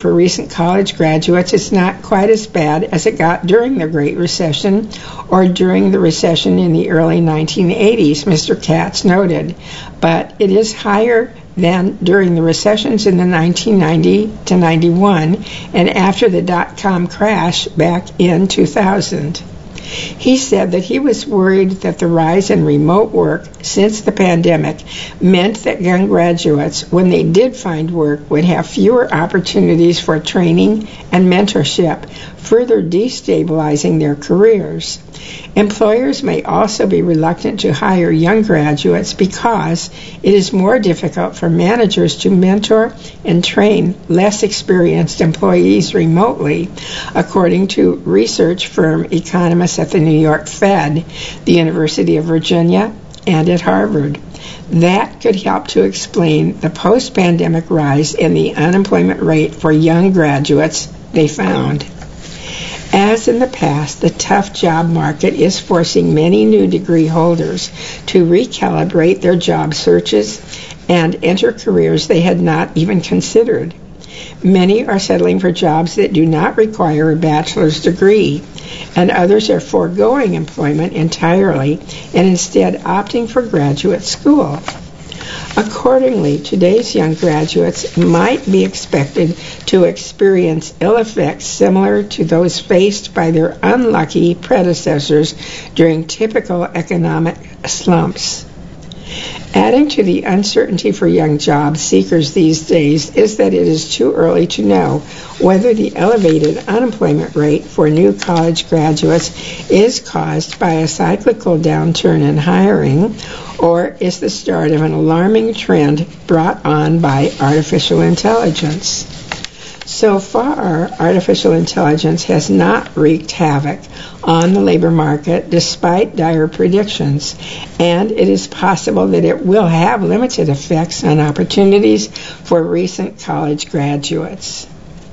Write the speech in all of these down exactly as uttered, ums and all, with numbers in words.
for recent college graduates is not quite as bad as it got during the Great Recession or during the recession in the early nineteen eighties, Mister Katz noted, but it is higher than during the recessions in the nineteen ninety to ninety-one and after the dot-com crash back in two thousand. He said that he was worried that the rise in remote work since the pandemic meant that young graduates, when they did find work, would have fewer opportunities for training and mentorship, further destabilizing their careers. Employers may also be reluctant to hire young graduates because it is more difficult for managers to mentor and train less experienced employees remotely, according to research firm economists at the New York Fed, the University of Virginia, and at Harvard. That could help to explain the post-pandemic rise in the unemployment rate for young graduates, they found. As in the past, the tough job market is forcing many new degree holders to recalibrate their job searches and enter careers they had not even considered. Many are settling for jobs that do not require a bachelor's degree, and others are foregoing employment entirely and instead opting for graduate school. Accordingly, today's young graduates might be expected to experience ill effects similar to those faced by their unlucky predecessors during typical economic slumps. Adding to the uncertainty for young job seekers these days is that it is too early to know whether the elevated unemployment rate for new college graduates is caused by a cyclical downturn in hiring or is the start of an alarming trend brought on by artificial intelligence. So far, artificial intelligence has not wreaked havoc on the labor market despite dire predictions, and it is possible that it will have limited effects on opportunities for recent college graduates.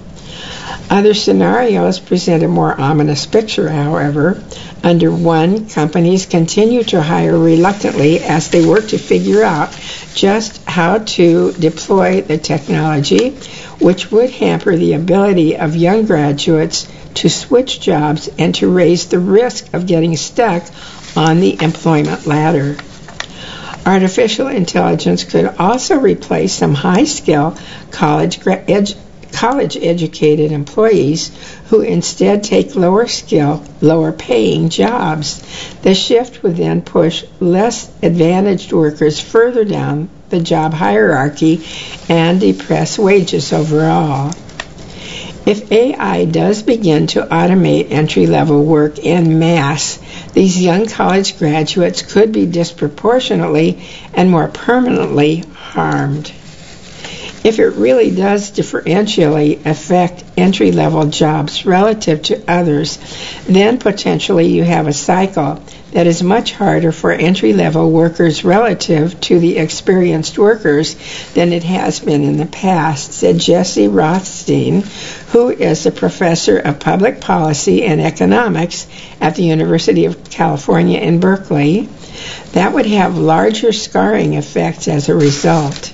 Other scenarios present a more ominous picture, however. Under one, companies continue to hire reluctantly as they work to figure out just how to deploy the technology, which would hamper the ability of young graduates to switch jobs and to raise the risk of getting stuck on the employment ladder. Artificial intelligence could also replace some high-skill college gra- ed- college-educated employees who instead take lower-skill, lower-paying jobs. The shift would then push less advantaged workers further down the job hierarchy and depress wages overall. If A I does begin to automate entry-level work en masse, these young college graduates could be disproportionately and more permanently harmed. If it really does differentially affect entry-level jobs relative to others, then potentially you have a cycle that is much harder for entry-level workers relative to the experienced workers than it has been in the past, said Jesse Rothstein, who is a professor of public policy and economics at the University of California in Berkeley. That would have larger scarring effects as a result.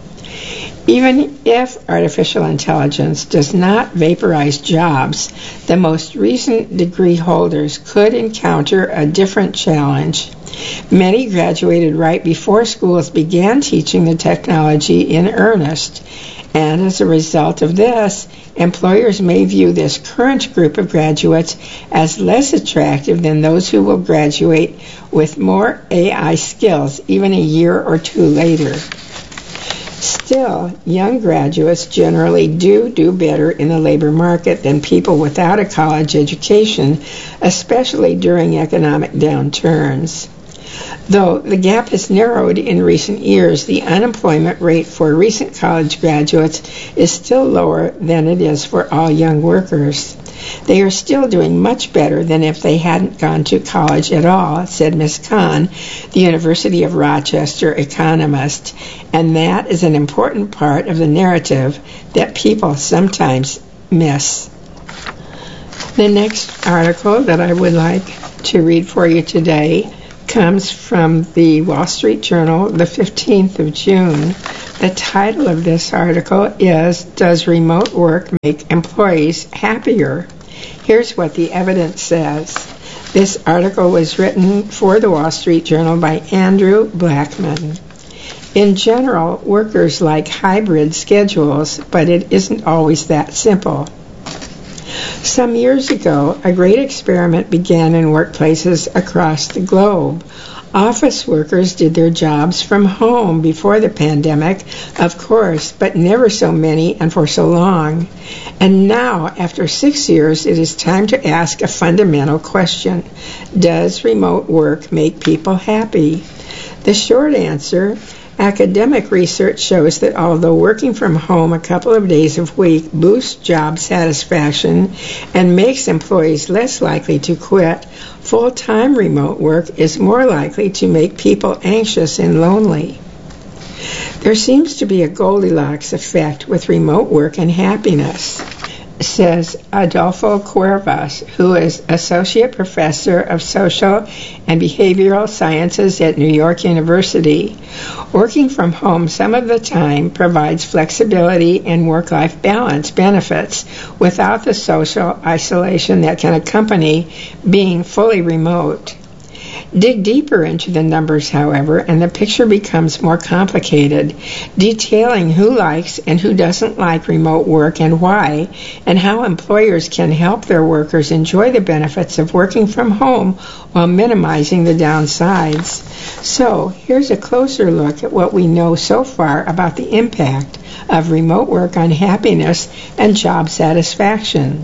Even if artificial intelligence does not vaporize jobs, the most recent degree holders could encounter a different challenge. Many graduated right before schools began teaching the technology in earnest, and as a result of this, employers may view this current group of graduates as less attractive than those who will graduate with more A I skills even a year or two later. Still, young graduates generally do do better in the labor market than people without a college education, especially during economic downturns. Though the gap has narrowed in recent years, the unemployment rate for recent college graduates is still lower than it is for all young workers. They are still doing much better than if they hadn't gone to college at all, said Miz Khan, the University of Rochester economist, and that is an important part of the narrative that people sometimes miss. The next article that I would like to read for you today comes from the Wall Street Journal, the fifteenth of June. The title of this article is, Does Remote Work Make Employees Happier? Here's what the evidence says. This article was written for the Wall Street Journal by Andrew Blackman. In general, workers like hybrid schedules, but it isn't always that simple. Some years ago, a great experiment began in workplaces across the globe. Office workers did their jobs from home before the pandemic, of course, but never so many and for so long. And now, after six years, it is time to ask a fundamental question. Does remote work make people happy? The short answer, academic research shows that although working from home a couple of days a week boosts job satisfaction and makes employees less likely to quit, full-time remote work is more likely to make people anxious and lonely. There seems to be a Goldilocks effect with remote work and happiness, says Adolfo Cuervas, who is Associate Professor of Social and Behavioral Sciences at New York University. Working from home some of the time provides flexibility and work-life balance benefits without the social isolation that can accompany being fully remote. Dig deeper into the numbers, however, and the picture becomes more complicated, detailing who likes and who doesn't like remote work and why, and how employers can help their workers enjoy the benefits of working from home while minimizing the downsides. So, here's a closer look at what we know so far about the impact of remote work on happiness and job satisfaction.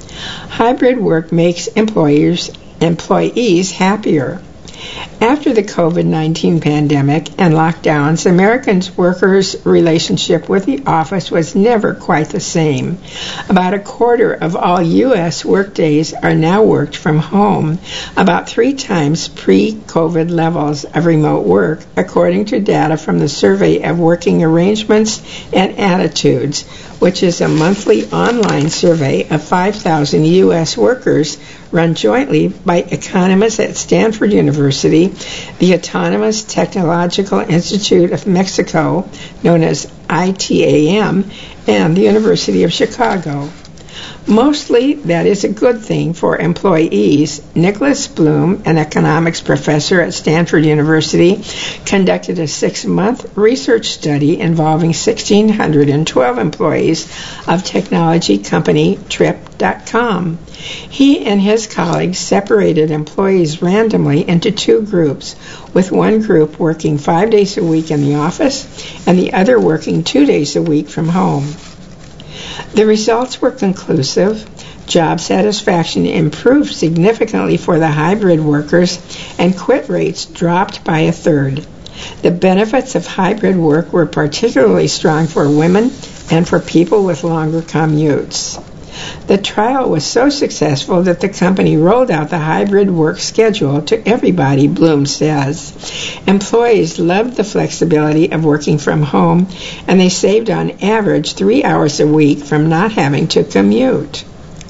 Hybrid work makes employers employees happier. After the covid nineteen pandemic and lockdowns, Americans' workers' relationship with the office was never quite the same. About a quarter of all U S workdays are now worked from home, about three times pre-COVID levels of remote work, according to data from the Survey of Working Arrangements and Attitudes, which is a monthly online survey of five thousand U S workers run jointly by economists at Stanford University, the Autonomous Technological Institute of Mexico, known as I T A M, and the University of Chicago. Mostly, that is a good thing for employees. Nicholas Bloom, an economics professor at Stanford University, conducted a six-month research study involving one thousand six hundred twelve employees of technology company Trip dot com. He and his colleagues separated employees randomly into two groups, with one group working five days a week in the office and the other working two days a week from home. The results were conclusive. Job satisfaction improved significantly for the hybrid workers, and quit rates dropped by a third. The benefits of hybrid work were particularly strong for women and for people with longer commutes. The trial was so successful that the company rolled out the hybrid work schedule to everybody, Bloom says. Employees loved the flexibility of working from home, and they saved on average three hours a week from not having to commute.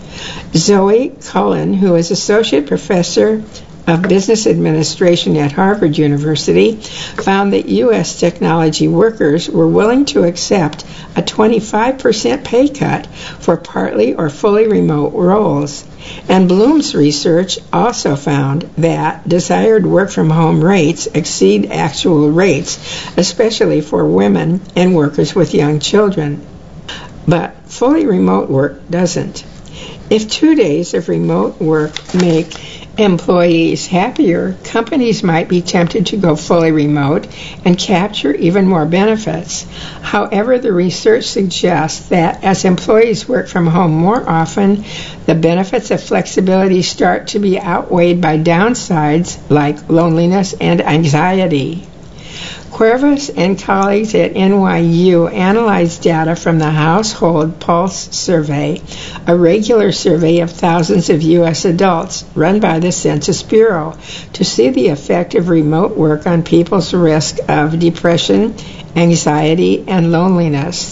Zoe Cullen, who is Associate Professor of Business Administration at Harvard University, found that U S technology workers were willing to accept a twenty-five percent pay cut for partly or fully remote roles. And Bloom's research also found that desired work-from-home rates exceed actual rates, especially for women and workers with young children. But fully remote work doesn't. If two days of remote work make employees happier, companies might be tempted to go fully remote and capture even more benefits. However, the research suggests that as employees work from home more often, the benefits of flexibility start to be outweighed by downsides like loneliness and anxiety. Cuervas and colleagues at N Y U analyzed data from the Household Pulse Survey, a regular survey of thousands of U S adults run by the Census Bureau, to see the effect of remote work on people's risk of depression, anxiety, and loneliness.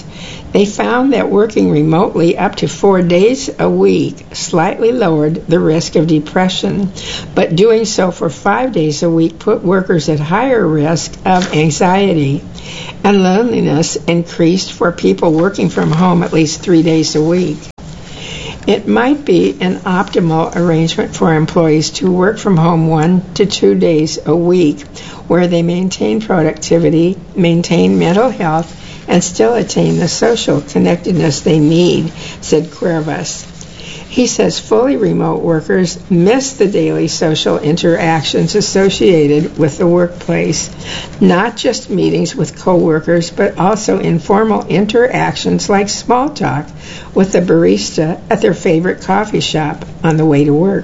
They found that working remotely up to four days a week slightly lowered the risk of depression, but doing so for five days a week put workers at higher risk of anxiety, and loneliness increased for people working from home at least three days a week. It might be an optimal arrangement for employees to work from home one to two days a week, where they maintain productivity, maintain mental health, and still attain the social connectedness they need, said Cuervas. He says fully remote workers miss the daily social interactions associated with the workplace, not just meetings with coworkers, but also informal interactions like small talk with the barista at their favorite coffee shop on the way to work.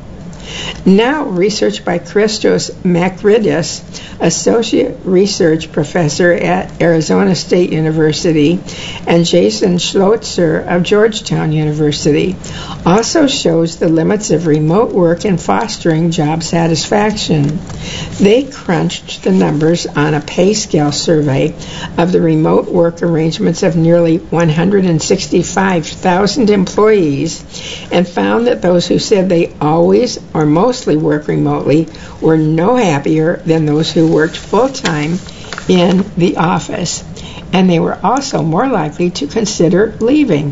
Now, research by Christos Makridis, Associate Research Professor at Arizona State University, and Jason Schlotzer of Georgetown University, also shows the limits of remote work in fostering job satisfaction. They crunched the numbers on a pay scale survey of the remote work arrangements of nearly one hundred sixty-five thousand employees and found that those who said they always or mostly work remotely were no happier than those who worked full-time in the office, and they were also more likely to consider leaving.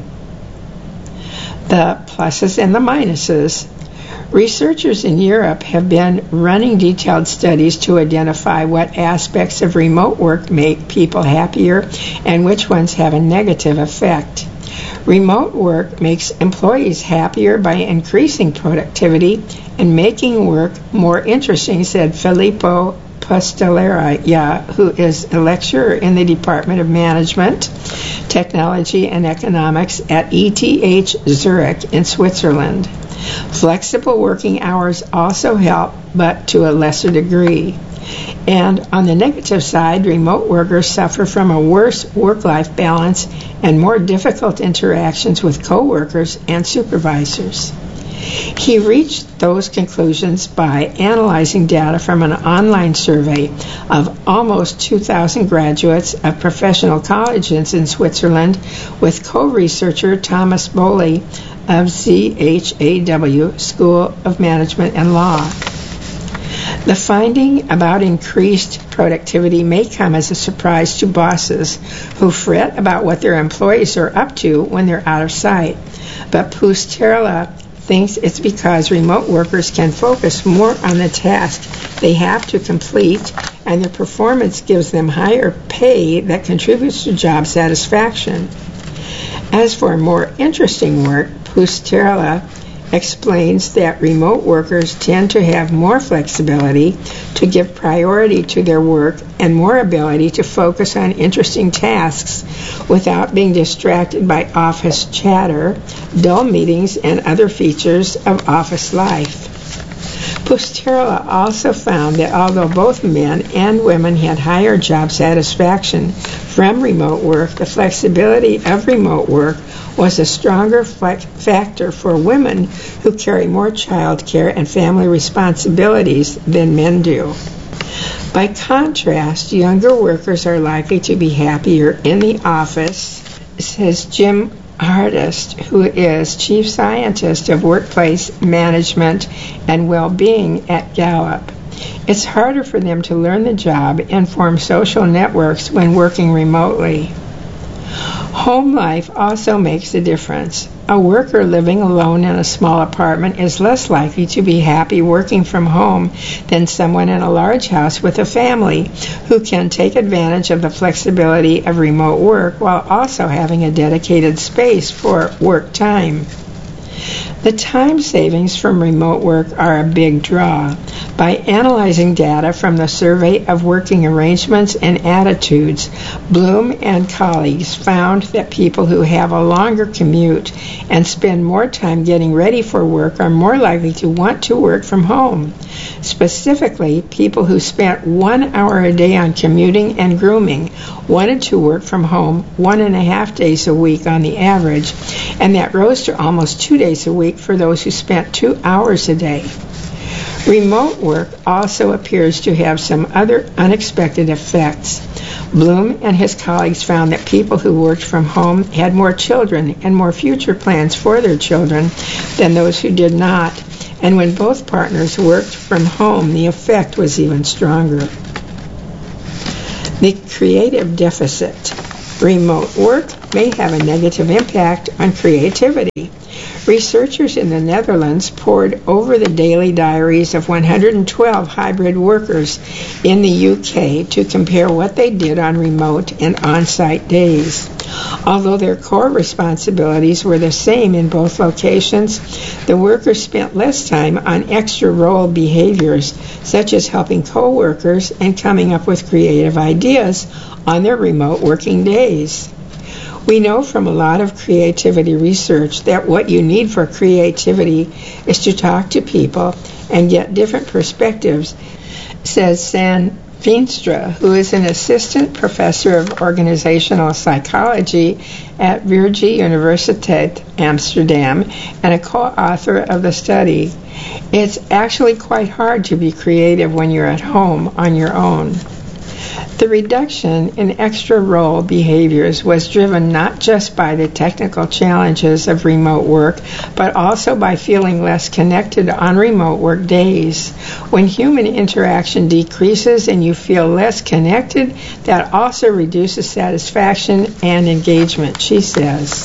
The pluses and the minuses. Researchers in Europe have been running detailed studies to identify what aspects of remote work make people happier and which ones have a negative effect. Remote work makes employees happier by increasing productivity and making work more interesting, said Filippo Pastelera, who is a lecturer in the Department of Management, Technology and Economics at E T H Zurich in Switzerland. Flexible working hours also help, but to a lesser degree. And on the negative side, remote workers suffer from a worse work-life balance and more difficult interactions with coworkers and supervisors. He reached those conclusions by analyzing data from an online survey of almost two thousand graduates of professional colleges in Switzerland with co-researcher Thomas Boley of Z H A W School of Management and Law. The finding about increased productivity may come as a surprise to bosses who fret about what their employees are up to when they're out of sight. But Pusterla thinks it's because remote workers can focus more on the task they have to complete, and their performance gives them higher pay that contributes to job satisfaction. As for more interesting work, Pusterla explains that remote workers tend to have more flexibility to give priority to their work and more ability to focus on interesting tasks without being distracted by office chatter, dull meetings, and other features of office life. Pusterla also found that although both men and women had higher job satisfaction from remote work, the flexibility of remote work was a stronger factor for women who carry more child care and family responsibilities than men do. By contrast, younger workers are likely to be happier in the office, says Jim Hardest, who is Chief Scientist of Workplace Management and Well-Being at Gallup. It's harder for them to learn the job and form social networks when working remotely. Home life also makes a difference. A worker living alone in a small apartment is less likely to be happy working from home than someone in a large house with a family who can take advantage of the flexibility of remote work while also having a dedicated space for work time. The time savings from remote work are a big draw. By analyzing data from the survey of working arrangements and attitudes, Bloom and colleagues found that people who have a longer commute and spend more time getting ready for work are more likely to want to work from home. Specifically, people who spent one hour a day on commuting and grooming wanted to work from home one and a half days a week on the average, and that rose to almost two days a week for those who spent two hours a day. Remote work also appears to have some other unexpected effects. Bloom and his colleagues found that people who worked from home had more children and more future plans for their children than those who did not. And when both partners worked from home, the effect was even stronger. The creative deficit. Remote work may have a negative impact on creativity. Researchers in the Netherlands pored over the daily diaries of one hundred twelve hybrid workers in the U K to compare what they did on remote and on-site days. Although their core responsibilities were the same in both locations, the workers spent less time on extra role behaviors, such as helping co-workers and coming up with creative ideas on their remote working days. We know from a lot of creativity research that what you need for creativity is to talk to people and get different perspectives, says San Veenstra, who is an assistant professor of organizational psychology at Vrije Universiteit Amsterdam and a co-author of the study. It's actually quite hard to be creative when you're at home on your own. The reduction in extra role behaviors was driven not just by the technical challenges of remote work, but also by feeling less connected on remote work days. When human interaction decreases and you feel less connected, that also reduces satisfaction and engagement, she says.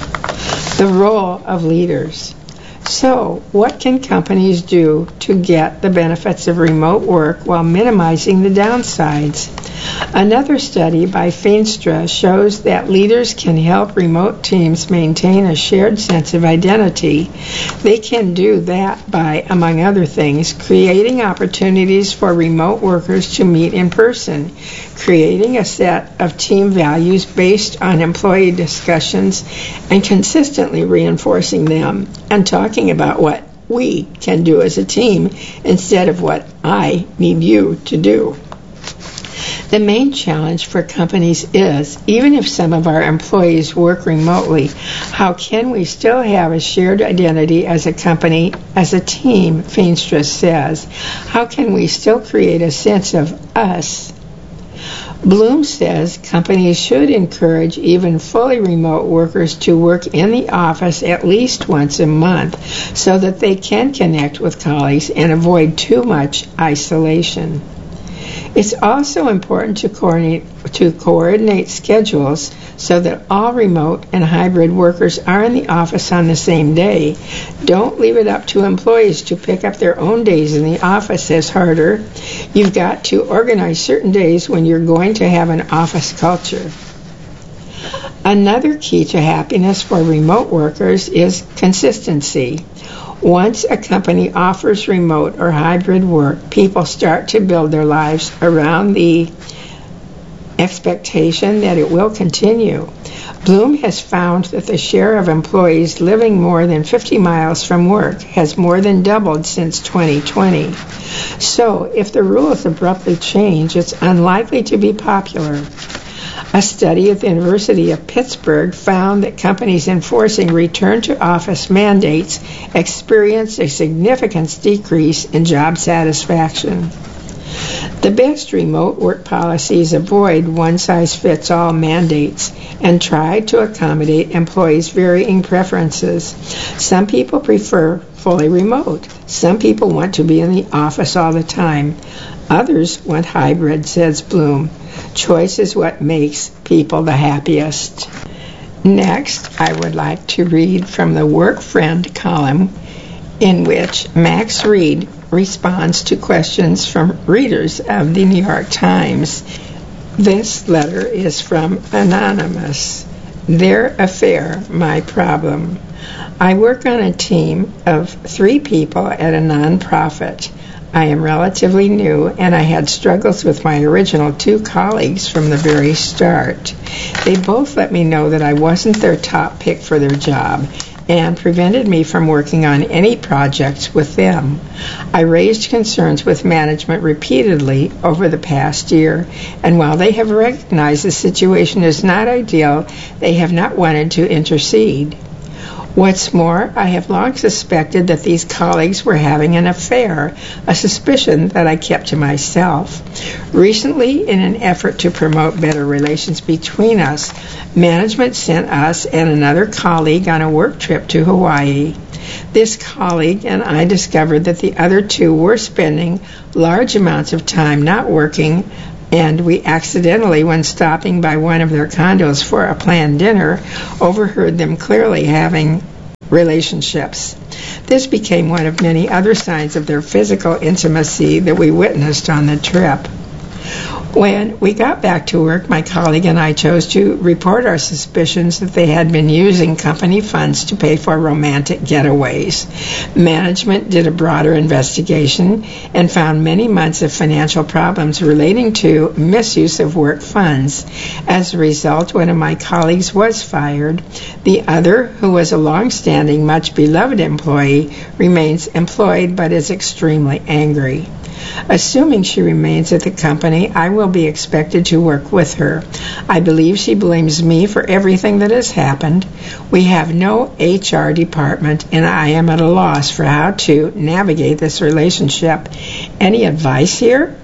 The role of leaders. So, what can companies do to get the benefits of remote work while minimizing the downsides? Another study by Veenstra shows that leaders can help remote teams maintain a shared sense of identity. They can do that by, among other things, creating opportunities for remote workers to meet in person, creating a set of team values based on employee discussions, and consistently reinforcing them, and talking about what we can do as a team instead of what I need you to do. The main challenge for companies is, even if some of our employees work remotely, how can we still have a shared identity as a company, as a team, Veenstra says? How can we still create a sense of us? Bloom says companies should encourage even fully remote workers to work in the office at least once a month so that they can connect with colleagues and avoid too much isolation. It's also important to coordinate, to coordinate schedules so that all remote and hybrid workers are in the office on the same day. Don't leave it up to employees to pick up their own days in the office, says Harder. You've got to organize certain days when you're going to have an office culture. Another key to happiness for remote workers is consistency. Once a company offers remote or hybrid work, people start to build their lives around the expectation that it will continue. Bloom has found that the share of employees living more than fifty miles from work has more than doubled since twenty twenty. So, if the rules abruptly change, it's unlikely to be popular. A study at the University of Pittsburgh found that companies enforcing return-to-office mandates experienced a significant decrease in job satisfaction. The best remote work policies avoid one-size-fits-all mandates and try to accommodate employees' varying preferences. Some people prefer fully remote. Some people want to be in the office all the time. Others want hybrid, says Bloom. Choice is what makes people the happiest. Next, I would like to read from the Work Friend column in which Max Reed responds to questions from readers of the New York Times. This letter is from Anonymous. Their affair, my problem. I work on a team of three people at a nonprofit. I am relatively new, and I had struggles with my original two colleagues from the very start. They both let me know that I wasn't their top pick for their job and prevented me from working on any projects with them. I raised concerns with management repeatedly over the past year, and while they have recognized the situation is not ideal, they have not wanted to intercede. What's more, I have long suspected that these colleagues were having an affair, a suspicion that I kept to myself. Recently, in an effort to promote better relations between us, management sent us and another colleague on a work trip to Hawaii. This colleague and I discovered that the other two were spending large amounts of time not working, and we accidentally, when stopping by one of their condos for a planned dinner, overheard them clearly having relationships. This became one of many other signs of their physical intimacy that we witnessed on the trip. When we got back to work, my colleague and I chose to report our suspicions that they had been using company funds to pay for romantic getaways. Management did a broader investigation and found many months of financial problems relating to misuse of work funds. As a result, one of my colleagues was fired. The other, who was a long-standing, much-beloved employee, remains employed but is extremely angry. Assuming she remains at the company, I will be expected to work with her. I believe she blames me for everything that has happened. We have no H R department, and I am at a loss for how to navigate this relationship. Any advice here?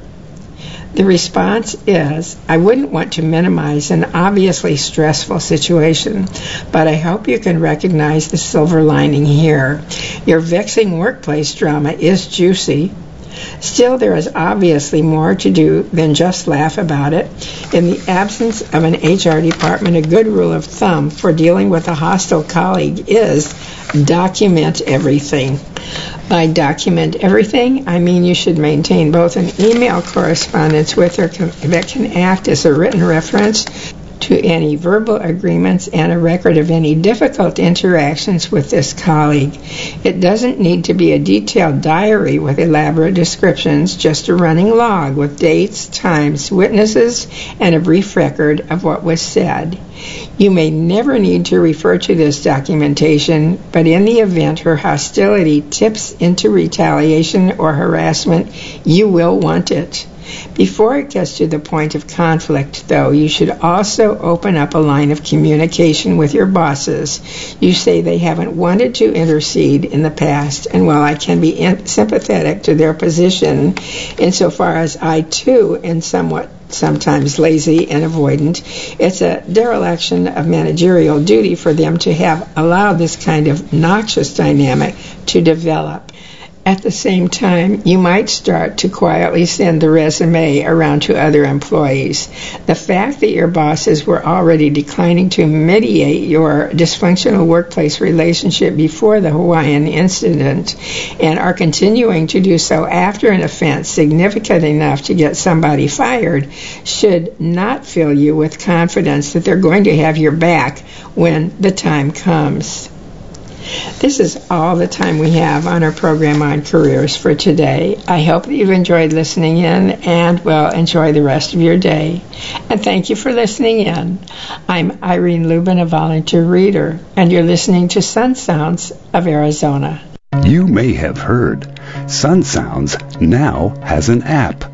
The response is, I wouldn't want to minimize an obviously stressful situation, but I hope you can recognize the silver lining here. Your vexing workplace drama is juicy. Still, there is obviously more to do than just laugh about it. In the absence of an H R department, a good rule of thumb for dealing with a hostile colleague is document everything. By document everything, I mean you should maintain both an email correspondence with her that can act as a written reference to any verbal agreements and a record of any difficult interactions with this colleague. It doesn't need to be a detailed diary with elaborate descriptions, just a running log with dates, times, witnesses, and a brief record of what was said. You may never need to refer to this documentation, but in the event her hostility tips into retaliation or harassment, you will want it. Before it gets to the point of conflict, though, you should also open up a line of communication with your bosses. You say they haven't wanted to intercede in the past, and while I can be in- sympathetic to their position, insofar as I, too, am somewhat sometimes lazy and avoidant, it's a dereliction of managerial duty for them to have allowed this kind of noxious dynamic to develop. At the same time, you might start to quietly send the resume around to other employees. The fact that your bosses were already declining to mediate your dysfunctional workplace relationship before the Hawaiian incident and are continuing to do so after an offense significant enough to get somebody fired should not fill you with confidence that they're going to have your back when the time comes. This is all the time we have on our program on careers for today. I hope that you've enjoyed listening in and will enjoy the rest of your day. And thank you for listening in. I'm Irene Lubin, a volunteer reader, and you're listening to Sun Sounds of Arizona. You may have heard Sun Sounds now has an app.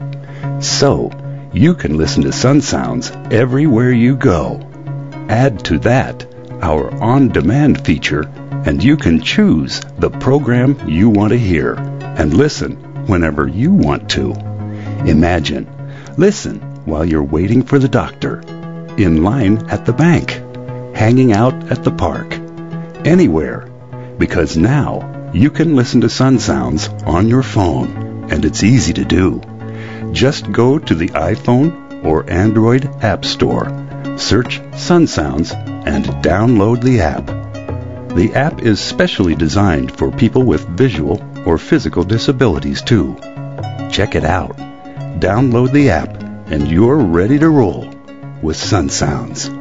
So you can listen to Sun Sounds everywhere you go. Add to that our on-demand feature, and you can choose the program you want to hear and listen whenever you want to. Imagine, listen while you're waiting for the doctor, in line at the bank, hanging out at the park, anywhere, because now you can listen to Sun Sounds on your phone, and it's easy to do. Just go to the iPhone or Android App Store, search Sun Sounds, and download the app. The app is specially designed for people with visual or physical disabilities, too. Check it out. Download the app, and you're ready to roll with Sun Sounds.